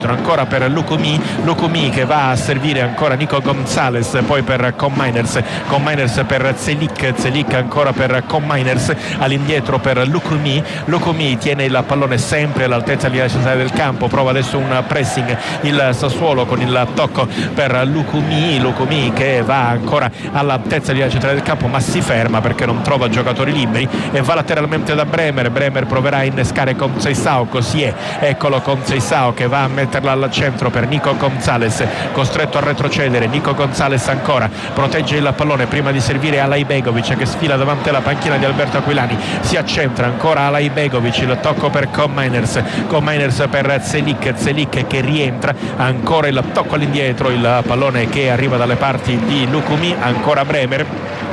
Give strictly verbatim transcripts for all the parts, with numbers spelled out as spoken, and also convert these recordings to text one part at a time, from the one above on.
ancora per Lucumi, Lucumi che va a servire ancora Nico Gonzalez, poi per Cominers, Cominers per Zelik, Zelik ancora per Cominers, all'indietro per Lucumi, Lucumi tiene il pallone sempre all'altezza della centrale del campo, prova adesso un pressing il Sassuolo con il tocco per Lucumi, Lucumi che va ancora all'altezza della centrale del campo ma si ferma perché non trova giocatori liberi e va lateralmente da Bremer, Bremer proverà a innescare con Seisao, così è, eccolo con Seisao che va a metterla al centro per Nico Gonzalez, costretto a retrocedere, Nico Gonzalez ancora protegge il pallone prima di servire Alay Begovic che sfila davanti alla panchina di Alberto Aquilani, si accentra ancora Alay Begovic, il tocco per Cominers, Cominers per Zelik, Zelik che rientra, ancora il tocco all'indietro, il pallone che arriva dalle parti di Lucumi, ancora Bremer.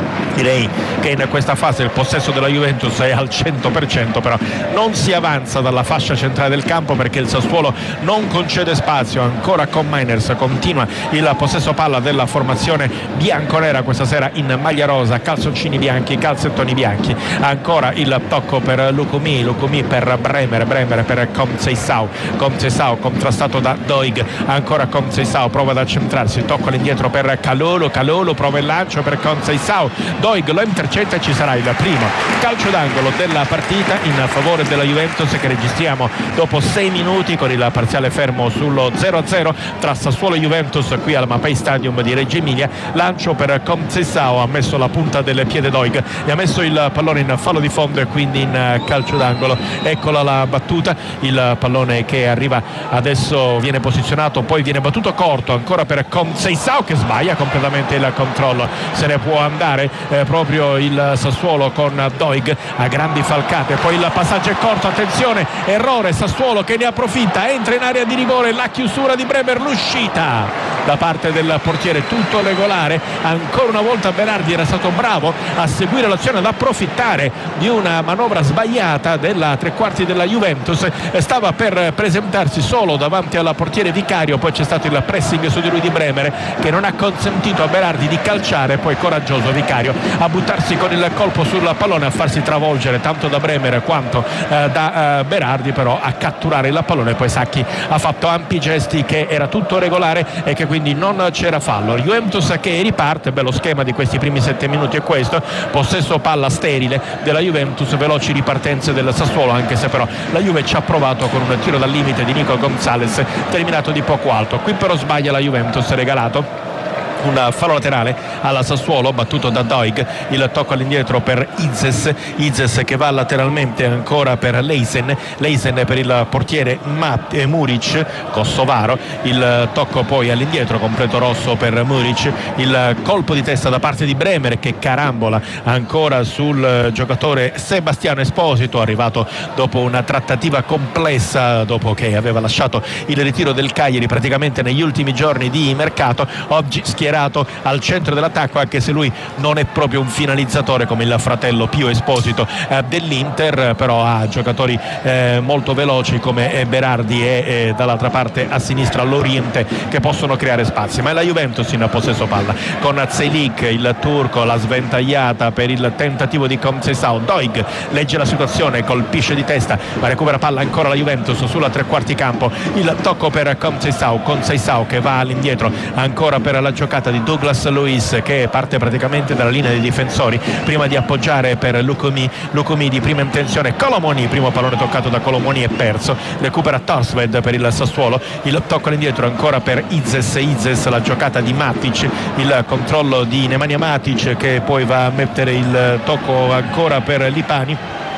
Direi che in questa fase il possesso della Juventus è al cento per cento, però non si avanza dalla fascia centrale del campo perché il Sassuolo non concede spazio, ancora con Miners, continua il possesso palla della formazione bianconera questa sera in maglia rosa, calzoncini bianchi, calzettoni bianchi, ancora il tocco per Lucumi, Lucumi per Bremer, Bremer per Conceição, Conceição contrastato da Doig, ancora Conceição prova ad accentrarsi, tocco all'indietro per Kalulu, Kalulu prova il lancio per Conceição, Doig lo intercetta e ci sarà il primo calcio d'angolo della partita in favore della Juventus che registriamo dopo sei minuti con il parziale fermo sullo zero a zero tra Sassuolo e Juventus qui al Mapei Stadium di Reggio Emilia. Lancio per Conceição, ha messo la punta del piede Doig e ha messo il pallone in fallo di fondo e quindi in calcio d'angolo. Eccola la battuta, il pallone che arriva adesso viene posizionato, poi viene battuto corto ancora per Conceição che sbaglia completamente il controllo, se ne può andare eh, proprio il Sassuolo con Doig a grandi falcate, poi il passaggio è corto, attenzione, errore Sassuolo che ne approfitta, entra in area di rigore, la chiusura di Bremer, l'uscita da parte del portiere, tutto regolare, ancora una volta Berardi era stato bravo a seguire l'azione, ad approfittare di una manovra sbagliata della tre quarti della Juventus, stava per presentarsi solo davanti al portiere Vicario, poi c'è stato il pressing su di lui di Bremer che non ha consentito a Berardi di calciare, poi coraggioso Vicario a buttarsi con il colpo sul pallone, a farsi travolgere tanto da Bremer quanto eh, da eh, Berardi, però a catturare il pallone, poi Sacchi ha fatto ampi gesti che era tutto regolare e che quindi non c'era fallo. Juventus che riparte, bello schema di questi primi sette minuti è questo, possesso palla sterile della Juventus, veloci ripartenze del Sassuolo, anche se però la Juve ci ha provato con un tiro dal limite di Nico Gonzalez terminato di poco alto, qui però sbaglia la Juventus, regalato un fallo laterale alla Sassuolo battuto da Doig, il tocco all'indietro per Izes, Izes che va lateralmente ancora per Leisen, Leisen per il portiere Mat- eh, Muric, kosovaro, il tocco poi all'indietro completo rosso per Muric, il colpo di testa da parte di Bremer che carambola ancora sul giocatore Sebastiano Esposito, arrivato dopo una trattativa complessa, dopo che aveva lasciato il ritiro del Cagliari praticamente negli ultimi giorni di mercato, oggi schierato al centro dell'attacco, anche se lui non è proprio un finalizzatore come il fratello Pio Esposito eh, dell'Inter, però ha giocatori eh, molto veloci come Berardi e eh, dall'altra parte a sinistra l'Oriente che possono creare spazi, ma è la Juventus in possesso palla con Zelik, il turco, la sventagliata per il tentativo di Conceição, Doig legge la situazione, colpisce di testa ma recupera palla ancora la Juventus sulla tre quarti campo, il tocco per Conceição, Conceição che va all'indietro ancora per la giocata di Douglas Luiz che parte praticamente dalla linea dei difensori prima di appoggiare per Lucumi, Lucumi di prima intenzione, Colomoni, primo pallone toccato da Colomoni e perso, recupera Torsved per il Sassuolo, il tocco all'indietro ancora per Izes, Izes la giocata di Matic, il controllo di Nemanja Matic che poi va a mettere il tocco ancora per Lipani,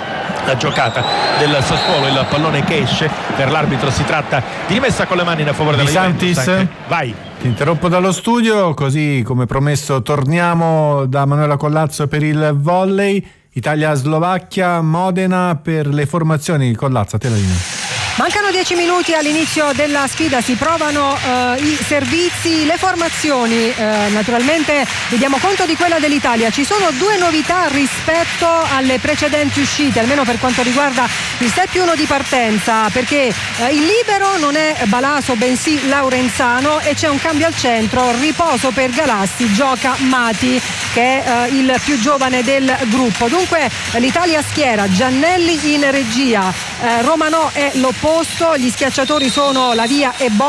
la giocata del Sassuolo, il pallone che esce, per l'arbitro si tratta di rimessa con le mani a favore della Juventus. Anche. Vai. Ti interrompo dallo studio, così come promesso torniamo da Manuela Collazzo per il volley. Italia-Slovacchia, Modena per le formazioni. Collazzo, a te la linea. Mancano dieci minuti all'inizio della sfida, si provano eh, i servizi, le formazioni, eh, naturalmente vediamo conto di quella dell'Italia. Ci sono due novità rispetto alle precedenti uscite, almeno per quanto riguarda il set più uno di partenza, perché eh, il libero non è Balaso bensì Laurenzano e c'è un cambio al centro, riposo per Galassi, gioca Mati che è eh, il più giovane del gruppo. Dunque l'Italia schiera Giannelli in regia, eh, Romanò è l'opposto posto, gli schiacciatori sono la via e